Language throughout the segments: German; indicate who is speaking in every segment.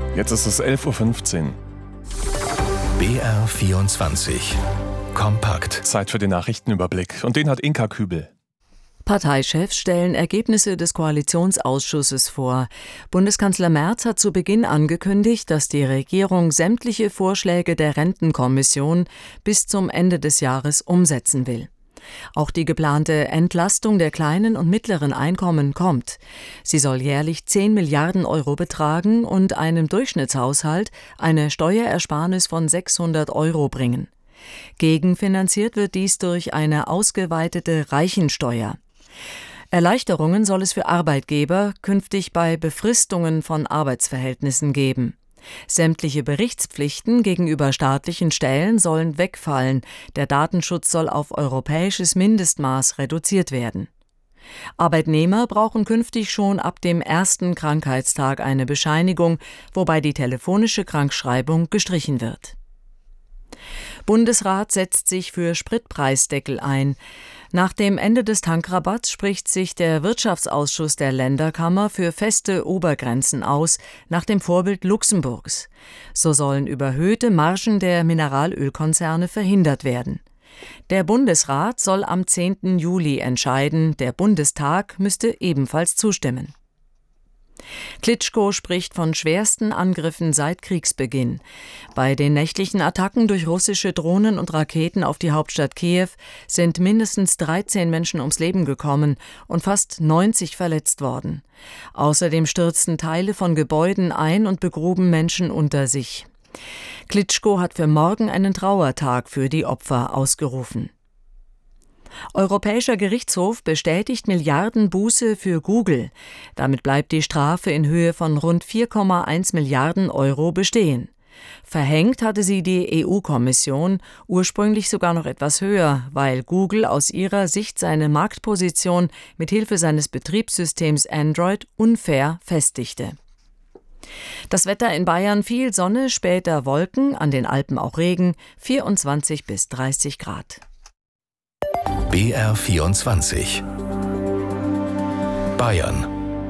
Speaker 1: Jetzt ist es 11.15 Uhr.
Speaker 2: BR24 Kompakt.
Speaker 1: Zeit für den Nachrichtenüberblick. Und den hat Inka Kübel.
Speaker 3: Parteichefs stellen Ergebnisse des Koalitionsausschusses vor. Bundeskanzler Merz hat zu Beginn angekündigt, dass die Regierung sämtliche Vorschläge der Rentenkommission bis zum Ende des Jahres umsetzen will. Auch die geplante Entlastung der kleinen und mittleren Einkommen kommt. Sie soll jährlich 10 Milliarden Euro betragen und einem Durchschnittshaushalt eine Steuerersparnis von 600 Euro bringen. Gegenfinanziert wird dies durch eine ausgeweitete Reichensteuer. Erleichterungen soll es für Arbeitgeber künftig bei Befristungen von Arbeitsverhältnissen geben. Sämtliche Berichtspflichten gegenüber staatlichen Stellen sollen wegfallen. Der Datenschutz soll auf europäisches Mindestmaß reduziert werden. Arbeitnehmer brauchen künftig schon ab dem ersten Krankheitstag eine Bescheinigung, wobei die telefonische Krankschreibung gestrichen wird. Bundesrat setzt sich für Spritpreisdeckel ein. Nach dem Ende des Tankrabatts spricht sich der Wirtschaftsausschuss der Länderkammer für feste Obergrenzen aus, nach dem Vorbild Luxemburgs. So sollen überhöhte Margen der Mineralölkonzerne verhindert werden. Der Bundesrat soll am 10. Juli entscheiden, der Bundestag müsste ebenfalls zustimmen. Klitschko spricht von schwersten Angriffen seit Kriegsbeginn. Bei den nächtlichen Attacken durch russische Drohnen und Raketen auf die Hauptstadt Kiew sind mindestens 13 Menschen ums Leben gekommen und fast 90 verletzt worden. Außerdem stürzten Teile von Gebäuden ein und begruben Menschen unter sich. Klitschko hat für morgen einen Trauertag für die Opfer ausgerufen. Europäischer Gerichtshof bestätigt Milliardenbuße für Google. Damit bleibt die Strafe in Höhe von rund 4,1 Milliarden Euro bestehen. Verhängt hatte sie die EU-Kommission, ursprünglich sogar noch etwas höher, weil Google aus ihrer Sicht seine Marktposition mit Hilfe seines Betriebssystems Android unfair festigte. Das Wetter in Bayern: viel Sonne, später Wolken, an den Alpen auch Regen, 24 bis 30 Grad.
Speaker 2: BR24 Bayern.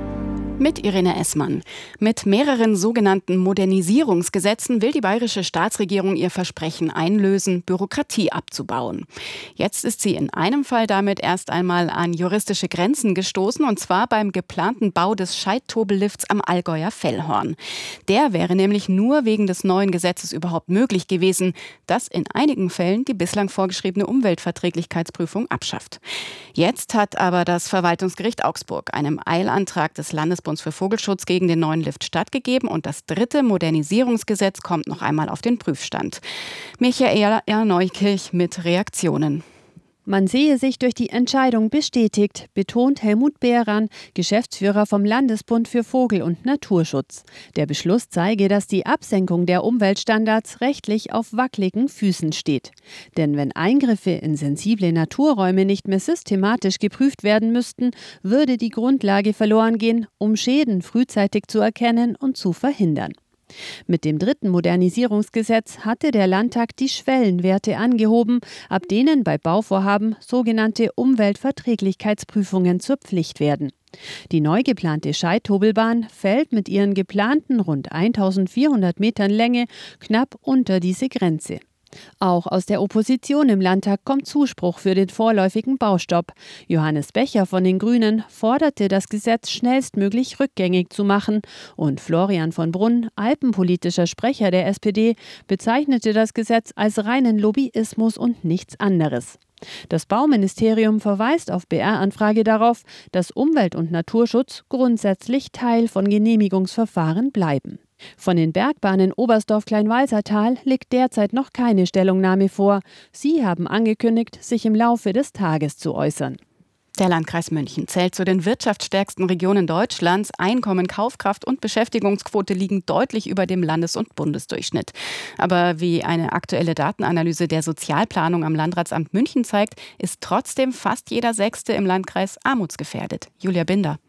Speaker 4: Mit Irene Essmann. Mit mehreren sogenannten Modernisierungsgesetzen will die bayerische Staatsregierung ihr Versprechen einlösen, Bürokratie abzubauen. Jetzt ist sie in einem Fall damit erst einmal an juristische Grenzen gestoßen, und zwar beim geplanten Bau des Scheidt-Tobel-Lifts am Allgäuer Fellhorn. Der wäre nämlich nur wegen des neuen Gesetzes überhaupt möglich gewesen, das in einigen Fällen die bislang vorgeschriebene Umweltverträglichkeitsprüfung abschafft. Jetzt hat aber das Verwaltungsgericht Augsburg einem Eilantrag des Landesbundes für Vogelschutz gegen den neuen Lift stattgegeben, und das 3. Modernisierungsgesetz kommt noch einmal auf den Prüfstand. Michaela Neukirch mit Reaktionen.
Speaker 5: Man sehe sich durch die Entscheidung bestätigt, betont Helmut Behran, Geschäftsführer vom Landesbund für Vogel- und Naturschutz. Der Beschluss zeige, dass die Absenkung der Umweltstandards rechtlich auf wackeligen Füßen steht. Denn wenn Eingriffe in sensible Naturräume nicht mehr systematisch geprüft werden müssten, würde die Grundlage verloren gehen, um Schäden frühzeitig zu erkennen und zu verhindern. Mit dem 3. Modernisierungsgesetz hatte der Landtag die Schwellenwerte angehoben, ab denen bei Bauvorhaben sogenannte Umweltverträglichkeitsprüfungen zur Pflicht werden. Die neu geplante Scheidt-Tobelbahn fällt mit ihren geplanten rund 1400 Metern Länge knapp unter diese Grenze. Auch aus der Opposition im Landtag kommt Zuspruch für den vorläufigen Baustopp. Johannes Becher von den Grünen forderte, das Gesetz schnellstmöglich rückgängig zu machen. Und Florian von Brunn, alpenpolitischer Sprecher der SPD, bezeichnete das Gesetz als reinen Lobbyismus und nichts anderes. Das Bauministerium verweist auf BR-Anfrage darauf, dass Umwelt- und Naturschutz grundsätzlich Teil von Genehmigungsverfahren bleiben. Von den Bergbahnen Oberstdorf-Kleinwalsertal liegt derzeit noch keine Stellungnahme vor. Sie haben angekündigt, sich im Laufe des Tages zu äußern.
Speaker 4: Der Landkreis München zählt zu den wirtschaftsstärksten Regionen Deutschlands. Einkommen, Kaufkraft und Beschäftigungsquote liegen deutlich über dem Landes- und Bundesdurchschnitt. Aber wie eine aktuelle Datenanalyse der Sozialplanung am Landratsamt München zeigt, ist trotzdem fast jeder Sechste im Landkreis armutsgefährdet. Julia Binder.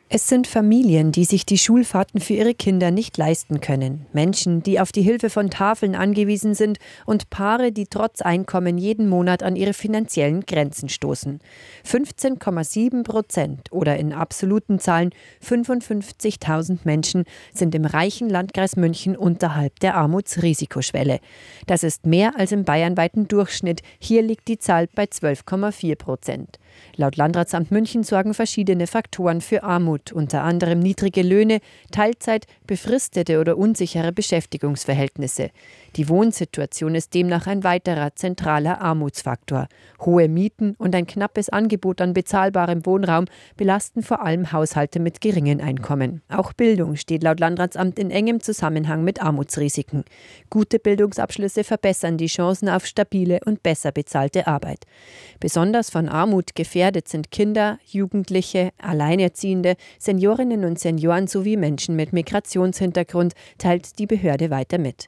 Speaker 6: Es sind Familien, die sich die Schulfahrten für ihre Kinder nicht leisten können. Menschen, die auf die Hilfe von Tafeln angewiesen sind und Paare, die trotz Einkommen jeden Monat an ihre finanziellen Grenzen stoßen. 15,7% oder in absoluten Zahlen 55.000 Menschen sind im reichen Landkreis München unterhalb der Armutsrisikoschwelle. Das ist mehr als im bayernweiten Durchschnitt. Hier liegt die Zahl bei 12,4%. Laut Landratsamt München sorgen verschiedene Faktoren für Armut, unter anderem niedrige Löhne, Teilzeit, befristete oder unsichere Beschäftigungsverhältnisse. Die Wohnsituation ist demnach ein weiterer zentraler Armutsfaktor. Hohe Mieten und ein knappes Angebot an bezahlbarem Wohnraum belasten vor allem Haushalte mit geringen Einkommen. Auch Bildung steht laut Landratsamt in engem Zusammenhang mit Armutsrisiken. Gute Bildungsabschlüsse verbessern die Chancen auf stabile und besser bezahlte Arbeit. Besonders von Armut gefährdet sind Kinder, Jugendliche, Alleinerziehende, Seniorinnen und Senioren sowie Menschen mit Migrationshintergrund, teilt die Behörde weiter mit.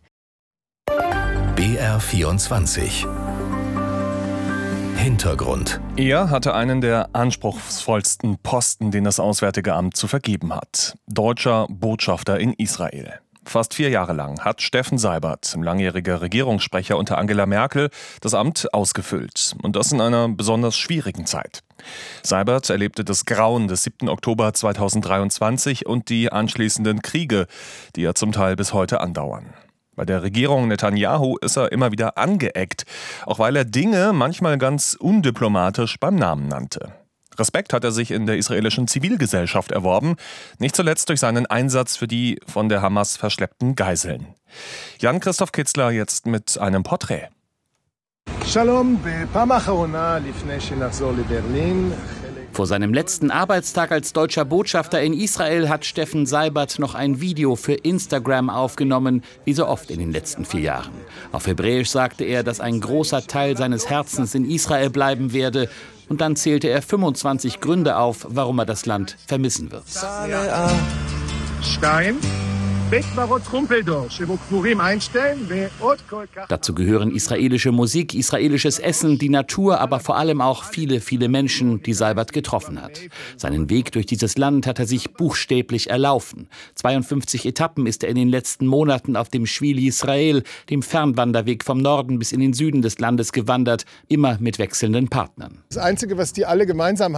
Speaker 2: BR24 Hintergrund.
Speaker 1: Er hatte einen der anspruchsvollsten Posten, den das Auswärtige Amt zu vergeben hat. Deutscher Botschafter in Israel. Fast 4 Jahre lang hat Steffen Seibert, langjähriger Regierungssprecher unter Angela Merkel, das Amt ausgefüllt. Und das in einer besonders schwierigen Zeit. Seibert erlebte das Grauen des 7. Oktober 2023 und die anschließenden Kriege, die ja zum Teil bis heute andauern. Bei der Regierung Netanyahu ist er immer wieder angeeckt, auch weil er Dinge manchmal ganz undiplomatisch beim Namen nannte. Respekt hat er sich in der israelischen Zivilgesellschaft erworben, nicht zuletzt durch seinen Einsatz für die von der Hamas verschleppten Geiseln. Jan-Christoph Kitzler jetzt mit einem Porträt.
Speaker 7: Shalom, בפעם האחרונה לפני שנחזור לברלין.
Speaker 8: Vor seinem letzten Arbeitstag als deutscher Botschafter in Israel hat Steffen Seibert noch ein Video für Instagram aufgenommen, wie so oft in den letzten 4 Jahren. Auf Hebräisch sagte er, dass ein großer Teil seines Herzens in Israel bleiben werde. Und dann zählte er 25 Gründe auf, warum er das Land vermissen wird. Dazu gehören israelische Musik, israelisches Essen, die Natur, aber vor allem auch viele, viele Menschen, die Seibert getroffen hat. Seinen Weg durch dieses Land hat er sich buchstäblich erlaufen. 52 Etappen ist er in den letzten Monaten auf dem Schwil Yisrael, dem Fernwanderweg vom Norden bis in den Süden des Landes gewandert, immer mit wechselnden Partnern.
Speaker 7: Das Einzige, was die alle gemeinsam haben,